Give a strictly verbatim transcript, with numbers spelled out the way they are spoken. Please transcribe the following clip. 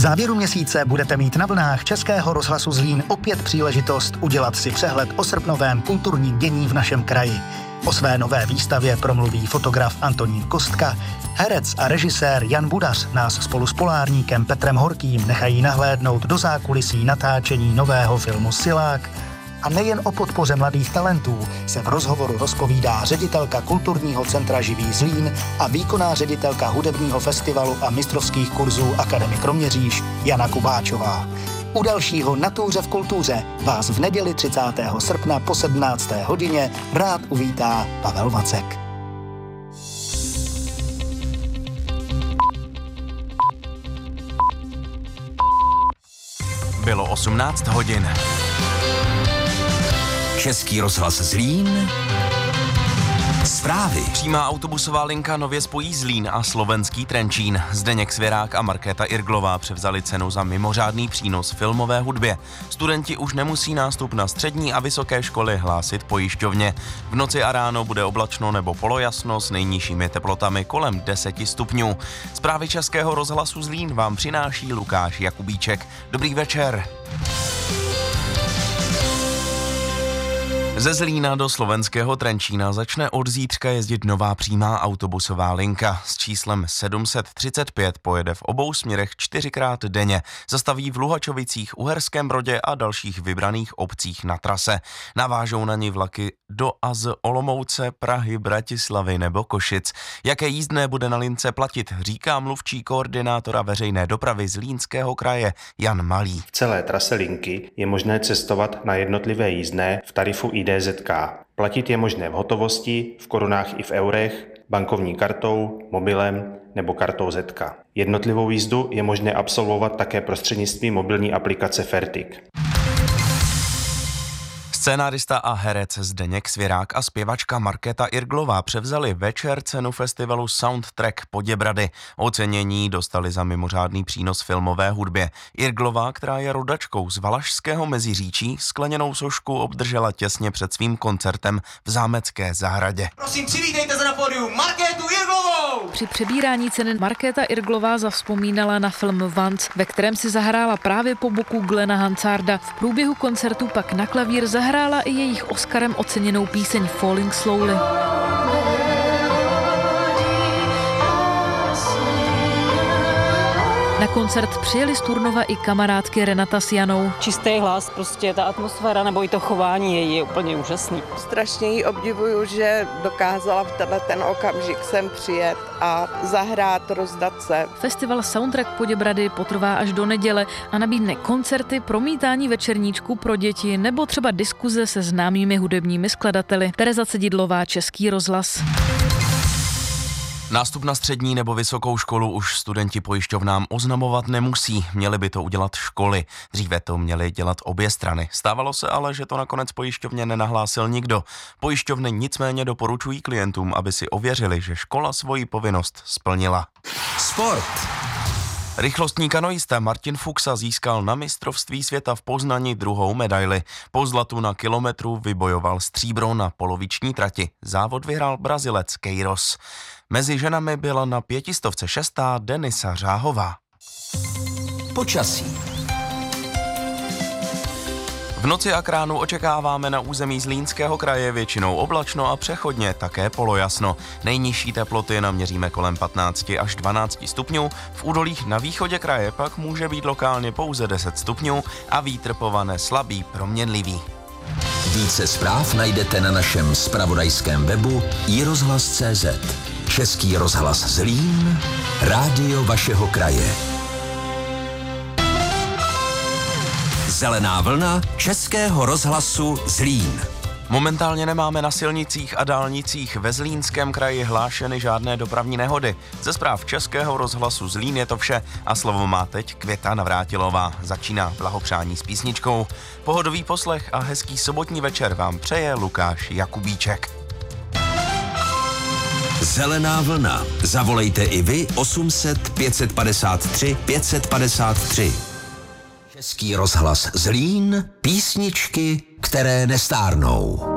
závěru měsíce budete mít na vlnách Českého rozhlasu Zlín opět příležitost udělat si přehled o srpnovém kulturním dění v našem kraji. O své nové výstavě promluví fotograf Antonín Kostka, herec a režisér Jan Budař nás spolu s polárníkem Petrem Horkým nechají nahlédnout do zákulisí natáčení nového filmu Silák. A nejen o podpoře mladých talentů se v rozhovoru rozpovídá ředitelka Kulturního centra Živý Zlín a výkonná ředitelka hudebního festivalu a mistrovských kurzů Akademie Kroměříž Jana Kubáčová. U dalšího Na túře v kultuře vás v neděli třicátého srpna po sedmnácté hodině rád uvítá Pavel Vacek. Bylo osmnáct hodin. Český rozhlas Zlín. Zprávy. Přímá autobusová linka nově spojí Zlín a slovenský Trenčín. Zdeněk Svěrák a Markéta Irglová převzali cenu za mimořádný přínos filmové hudbě. Studenti už nemusí nástup na střední a vysoké školy hlásit pojišťovně. V noci a ráno bude oblačno nebo polojasno s nejnižšími teplotami kolem deseti stupňů. Zprávy Českého rozhlasu Zlín vám přináší Lukáš Jakubíček. Dobrý večer. Ze Zlína do slovenského Trenčína začne od zítřka jezdit nová přímá autobusová linka. S číslem sedm set třicet pět pojede v obou směrech čtyřikrát denně. Zastaví v Luhačovicích, Uherském Brodě a dalších vybraných obcích na trase. Navážou na ní vlaky do a z Olomouce, Prahy, Bratislavy nebo Košic. Jaké jízdné bude na lince platit, říká mluvčí koordinátora veřejné dopravy Zlínského kraje Jan Malý. V celé trase linky je možné cestovat na jednotlivé jízdné v tarifu I D Z K. Platit je možné v hotovosti, v korunách i v eurech, bankovní kartou, mobilem nebo kartou Z K. Jednotlivou jízdu je možné absolvovat také prostřednictvím mobilní aplikace Fertik. Scénárista a herec Zdeněk Svěrák a zpěvačka Markéta Irglová převzali večer cenu festivalu Soundtrack Poděbrady. Ocenění dostali za mimořádný přínos filmové hudbě. Irglová, která je rodačkou z Valašského Meziříčí, skleněnou sošku obdržela těsně před svým koncertem v Zámecké zahradě. Prosím, přivítejte se na pódium Markétu Irglovou! Při přebírání ceny Markéta Irglová zavzpomínala na film Vance, ve kterém si zahrála právě po boku Glena Hansarda. V průběhu koncertu pak na klavír zahrála hrála i jejich Oscarem oceněnou píseň Falling Slowly. Na koncert přijeli z Turnova i kamarádky Renata s Janou. Čistý hlas, prostě ta atmosféra nebo i to chování je, je úplně úžasný. Strašně ji obdivuju, že dokázala v tenhle ten okamžik sem přijet a zahrát, rozdat se. Festival Soundtrack Poděbrady potrvá až do neděle a nabídne koncerty, promítání večerníčků pro děti nebo třeba diskuze se známými hudebními skladateli. Tereza Cedidlová, Český rozhlas. Nástup na střední nebo vysokou školu už studenti pojišťovnám oznamovat nemusí, měly by to udělat školy. Dříve to měly dělat obě strany. Stávalo se ale, že to nakonec pojišťovně nenahlásil nikdo. Pojišťovny nicméně doporučují klientům, aby si ověřili, že škola svoji povinnost splnila. Sport. Rychlostní kanoista Martin Fuxa získal na mistrovství světa v Poznani druhou medaili. Po zlatu na kilometru vybojoval stříbro na poloviční trati. Závod vyhrál Brazilec Queiroz. Mezi ženami byla na pětistovce šestá Denisa Řáhová. Počasí. V noci a k ránu očekáváme na území Zlínského kraje většinou oblačno a přechodně také polojasno. Nejnižší teploty naměříme kolem patnáct až dvanáct stupňů, v údolích na východě kraje pak může být lokálně pouze deset stupňů a vítr povane slabý proměnlivý. Více zpráv najdete na našem zpravodajském webu i rozhlas tečka cé zet. Český rozhlas Zlín, rádio vašeho kraje. Zelená vlna Českého rozhlasu Zlín. Momentálně nemáme na silnicích a dálnicích ve Zlínském kraji hlášeny žádné dopravní nehody. Ze zpráv Českého rozhlasu Zlín je to vše a slovo má teď Květa Navrátilová. Začíná blahopřání s písničkou. Pohodový poslech a hezký sobotní večer vám přeje Lukáš Jakubíček. Zelená vlna. Zavolejte i vy osm set pět set padesát tři pět set padesát tři. Český rozhlas Zlín, písničky, které nestárnou.